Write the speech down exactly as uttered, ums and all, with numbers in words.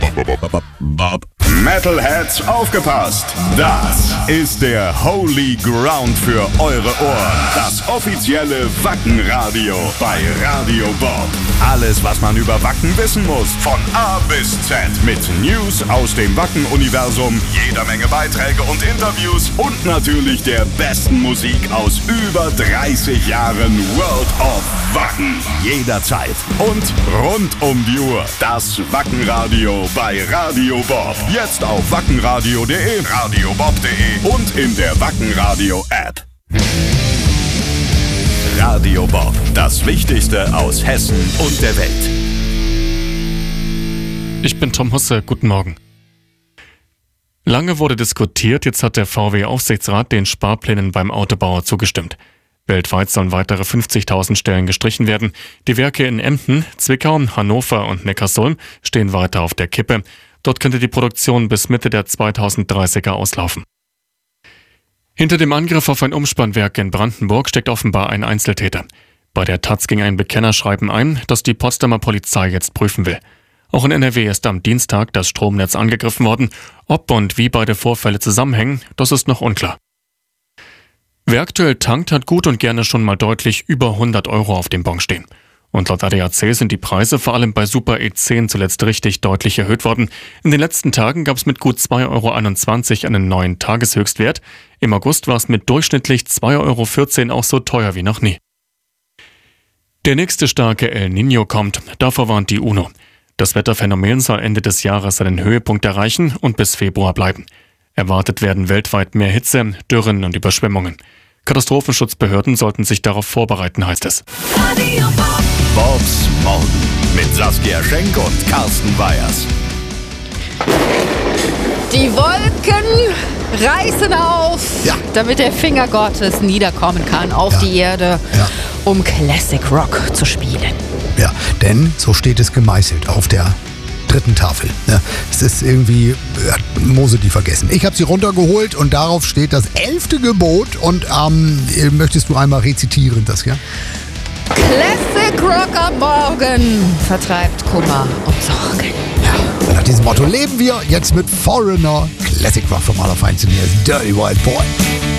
Metalheads, aufgepasst! Das ist der Holy Ground für eure Ohren. Das offizielle Wacken-Radio bei Radio Bob. Alles, was man über Wacken wissen muss. Von A bis Z. Mit News aus dem Wacken-Universum, jeder Menge Beiträge und Interviews und natürlich der besten Musik aus über dreißig Jahren World of Wacken. Jederzeit und rund um die Uhr. Das Wacken-Radio bei Radio Bob. Jetzt auf wackenradio punkt de, radiobob punkt de und in der Wacken-Radio-App. Radio Bob, das Wichtigste aus Hessen und der Welt. Ich bin Tom Husse, guten Morgen. Lange wurde diskutiert, jetzt hat der V W-Aufsichtsrat den Sparplänen beim Autobauer zugestimmt. Weltweit sollen weitere fünfzigtausend Stellen gestrichen werden. Die Werke in Emden, Zwickau, Hannover und Neckarsulm stehen weiter auf der Kippe. Dort könnte die Produktion bis Mitte der zweitausenddreißiger auslaufen. Hinter dem Angriff auf ein Umspannwerk in Brandenburg steckt offenbar ein Einzeltäter. Bei der Taz ging ein Bekennerschreiben ein, das die Potsdamer Polizei jetzt prüfen will. Auch in N R W ist am Dienstag das Stromnetz angegriffen worden. Ob und wie beide Vorfälle zusammenhängen, das ist noch unklar. Wer aktuell tankt, hat gut und gerne schon mal deutlich über hundert Euro auf dem Bon stehen. Und laut A D A C sind die Preise vor allem bei Super E zehn zuletzt richtig deutlich erhöht worden. In den letzten Tagen gab es mit gut zwei Euro einundzwanzig einen neuen Tageshöchstwert. Im August war es mit durchschnittlich zwei Euro vierzehn auch so teuer wie noch nie. Der nächste starke El Niño kommt, davor warnt die UNO. Das Wetterphänomen soll Ende des Jahres seinen Höhepunkt erreichen und bis Februar bleiben. Erwartet werden weltweit mehr Hitze, Dürren und Überschwemmungen. Katastrophenschutzbehörden sollten sich darauf vorbereiten, heißt es. Bobs Morgen mit Saskia Schenk und Carsten Weyers. Die Wolken reißen auf, ja. damit der Finger Gottes niederkommen kann auf ja. die Erde, ja. um Classic Rock zu spielen. Ja, denn so steht es gemeißelt auf der dritten Tafel. Ja, es ist irgendwie, hat Mose die vergessen. Ich habe sie runtergeholt und darauf steht das elfte Gebot und ähm, möchtest du einmal rezitieren, das, ja? Classic Rock am Morgen vertreibt Kummer und Sorgen. Ja, und nach diesem Motto leben wir jetzt mit Foreigner. Classic Rock vom Allerfeinsten hier ist Dirty Wild Boy.